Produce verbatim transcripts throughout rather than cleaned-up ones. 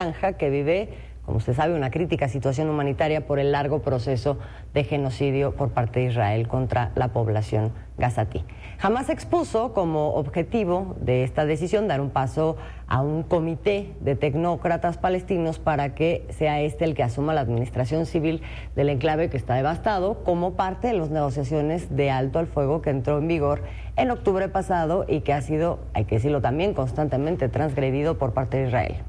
franja que vive, como usted sabe, una crítica situación humanitaria por el largo proceso de genocidio por parte de Israel contra la población gazatí. Hamás expuso como objetivo de esta decisión dar un paso a un comité de tecnócratas palestinos para que sea este el que asuma la administración civil del enclave que está devastado, como parte de las negociaciones de alto al fuego que entró en vigor en octubre pasado y que ha sido, hay que decirlo también, constantemente transgredido por parte de Israel.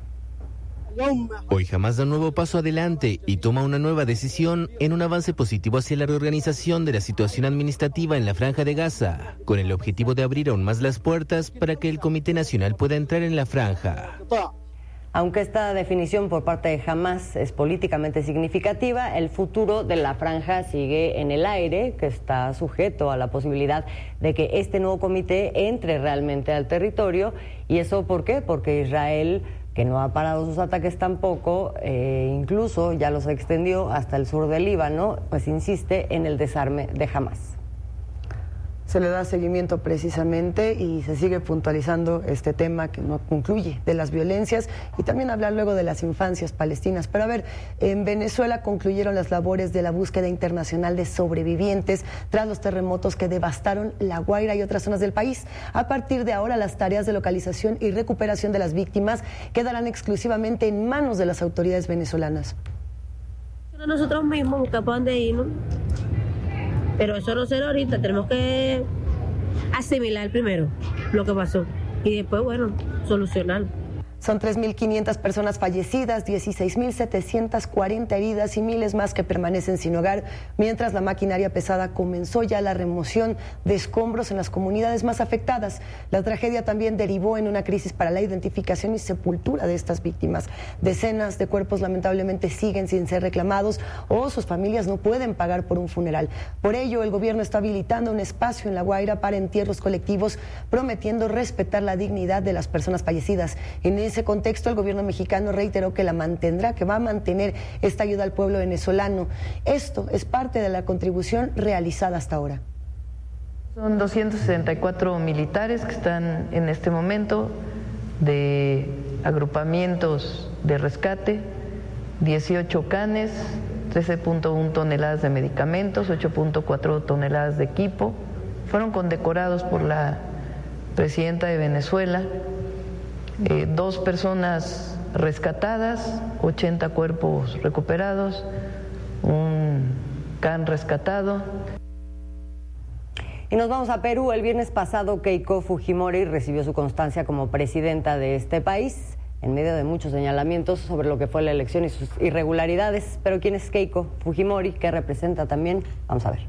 Hoy Hamás da un nuevo paso adelante y toma una nueva decisión en un avance positivo hacia la reorganización de la situación administrativa en la Franja de Gaza, con el objetivo de abrir aún más las puertas para que el Comité Nacional pueda entrar en la franja. Aunque esta definición por parte de Hamás es políticamente significativa, el futuro de la franja sigue en el aire, que está sujeto a la posibilidad de que este nuevo comité entre realmente al territorio. ¿Y eso por qué? Porque Israel, que no ha parado sus ataques tampoco, eh, incluso ya los extendió hasta el sur del Líbano, pues insiste en el desarme de Hamás. Se le da seguimiento precisamente y se sigue puntualizando este tema que no concluye de las violencias y también hablar luego de las infancias palestinas. Pero a ver, en Venezuela concluyeron las labores de la búsqueda internacional de sobrevivientes tras los terremotos que devastaron La Guaira y otras zonas del país. A partir de ahora, las tareas de localización y recuperación de las víctimas quedarán exclusivamente en manos de las autoridades venezolanas. Nosotros mismos buscamos para dónde ir, ¿no? Pero eso no será ahorita, tenemos que asimilar primero lo que pasó y después, bueno, solucionarlo. Son tres mil quinientas personas fallecidas, dieciséis mil setecientas cuarenta heridas y miles más que permanecen sin hogar, mientras la maquinaria pesada comenzó ya la remoción de escombros en las comunidades más afectadas. La tragedia también derivó en una crisis para la identificación y sepultura de estas víctimas. Decenas de cuerpos lamentablemente siguen sin ser reclamados o sus familias no pueden pagar por un funeral. Por ello, el gobierno está habilitando un espacio en La Guaira para entierros colectivos, prometiendo respetar la dignidad de las personas fallecidas. En En ese contexto, el gobierno mexicano reiteró que la mantendrá, que va a mantener esta ayuda al pueblo venezolano. Esto es parte de la contribución realizada hasta ahora. Son doscientos sesenta y cuatro militares que están en este momento de agrupamientos de rescate, dieciocho canes, trece punto uno toneladas de medicamentos, ocho punto cuatro toneladas de equipo. Fueron condecorados por la presidenta de Venezuela. Eh, dos personas rescatadas, ochenta cuerpos recuperados, un can rescatado. Y nos vamos a Perú. El viernes pasado, Keiko Fujimori recibió su constancia como presidenta de este país, en medio de muchos señalamientos sobre lo que fue la elección y sus irregularidades. Pero ¿quién es Keiko Fujimori? ¿Qué representa también? Vamos a ver.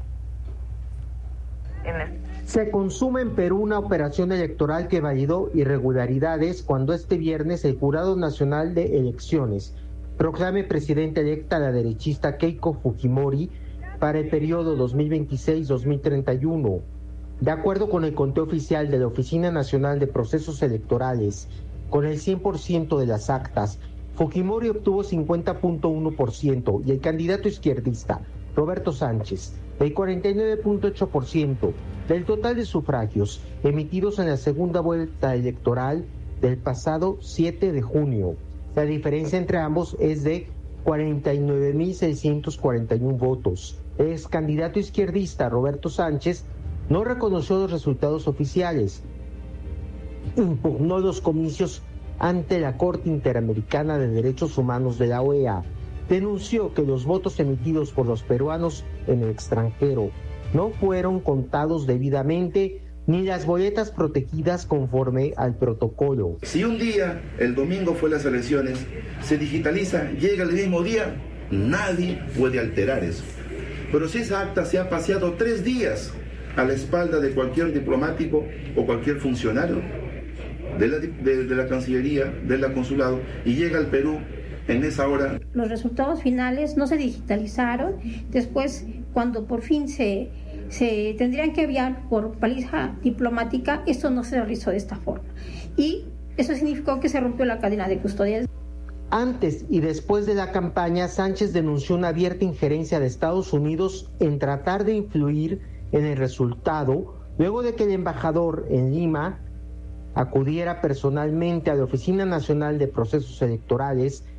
En el... Se consume en Perú una operación electoral que validó irregularidades cuando este viernes el Jurado Nacional de Elecciones proclame presidenta electa a la derechista Keiko Fujimori para el periodo dos mil veintiséis a dos mil treinta y uno. De acuerdo con el conteo oficial de la Oficina Nacional de Procesos Electorales, con el cien por ciento de las actas, Fujimori obtuvo cincuenta punto uno por ciento y el candidato izquierdista, Roberto Sánchez, el cuarenta y nueve punto ocho por ciento del total de sufragios emitidos en la segunda vuelta electoral del pasado siete de junio. La diferencia entre ambos es de cuarenta y nueve mil seiscientos cuarenta y uno votos. El ex candidato izquierdista Roberto Sánchez no reconoció los resultados oficiales, impugnó los comicios ante la Corte Interamericana de Derechos Humanos de la O E A, denunció que los votos emitidos por los peruanos en el extranjero no fueron contados debidamente ni las boletas protegidas conforme al protocolo. Si un día, el domingo fue las elecciones, se digitaliza, llega el mismo día, nadie puede alterar eso. Pero si esa acta se ha paseado tres días a la espalda de cualquier diplomático o cualquier funcionario de la, de, de la Cancillería, de la Consulado, y llega al Perú en esa hora. Los resultados finales no se digitalizaron. Después, cuando por fin se, se tendrían que enviar por valija diplomática, esto no se realizó de esta forma. Y eso significó que se rompió la cadena de custodia. Antes y después de la campaña, Sánchez denunció una abierta injerencia de Estados Unidos en tratar de influir en el resultado, luego de que el embajador en Lima acudiera personalmente a la Oficina Nacional de Procesos Electorales